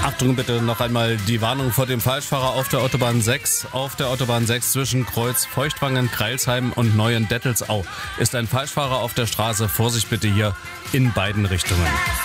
Achtung bitte, noch einmal die Warnung vor dem Falschfahrer auf der Autobahn 6. Auf der Autobahn 6 zwischen Kreuz Feuchtwangen, Kreilsheim und Neuendettelsau ist ein Falschfahrer auf der Straße. Vorsicht bitte hier in beiden Richtungen.